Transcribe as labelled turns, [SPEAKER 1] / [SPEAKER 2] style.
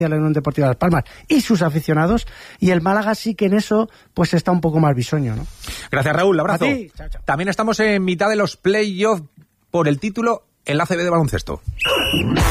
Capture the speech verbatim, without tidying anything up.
[SPEAKER 1] la Unión Deportiva Las Palmas y sus aficionados, y el Málaga sí que en eso pues está un poco más bisoño, ¿no?
[SPEAKER 2] Gracias, Raúl, abrazo.
[SPEAKER 1] A ti. Chao, chao.
[SPEAKER 2] También estamos en mitad de los playoffs por el título en la A C B de baloncesto.